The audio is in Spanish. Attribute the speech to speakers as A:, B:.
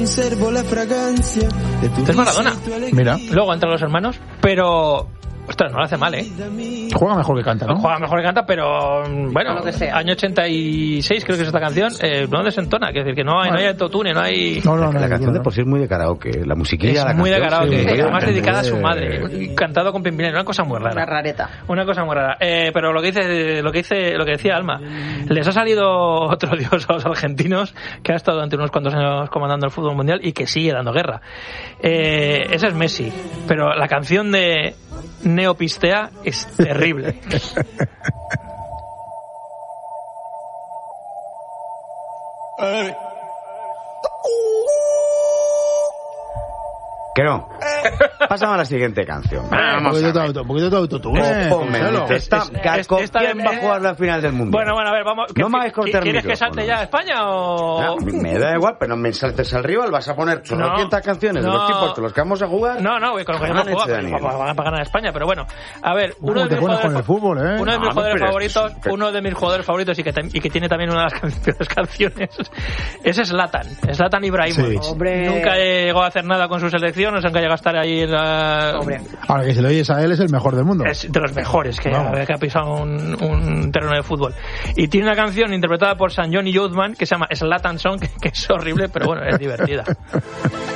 A: conservo la fragancia de tu
B: Este es Maradona.
C: Mira,
B: Luego entran los hermanos, pero... Ostras, no lo hace mal, ¿eh?
C: juega mejor que canta, ¿no?
B: Juega mejor que canta, pero bueno,
D: Lo que sea.
B: año 86 creo que es esta canción, no desentona, es decir, que no hay autotune, no hay...
C: No,
E: La canción de por sí es muy de karaoke. La musiquilla de la
B: Es muy de
E: canción,
B: karaoke,
E: sí,
B: además
E: sí,
B: dedicada a su
E: sí.
B: madre, cantado con Pimpinela, una cosa muy
D: Una
B: rara.
D: rareta.
B: Una cosa muy rara. Pero lo que decía Alma, les ha salido otro dios a los argentinos que ha estado durante unos cuantos años comandando el fútbol mundial y que sigue dando guerra. Ese es Messi, pero la canción de Neopistea es terrible.
E: Que no. Pasamos a la siguiente canción.
C: Un poquito de autotune.
E: Ponme, ¿quién va a jugar la final del mundo?
B: Bueno, a ver, vamos.
E: No me hagáis cortar
B: ¿Quieres que
E: micrófonos.
B: salte ya a España o...?
E: No, me da igual, pero no me saltes al rival. Vas a poner solo 500 canciones de los tipos con los que vamos a jugar.
B: No, con lo que no van a ganar a España, pero bueno. A ver, uno de mis jugadores favoritos y que tiene también una de las peores canciones es Zlatan Ibrahimovic.
C: Sí.
B: Nunca llegó a hacer nada con su selección, no se llegado a estar ahí en la...
C: Ahora que se lo oyes a él, es el mejor del mundo.
B: Es de los mejores que ha pisado un terreno de fútbol. Y tiene una canción interpretada por San John y Youthman que se llama Zlatan Song, que es horrible, pero bueno, es divertida.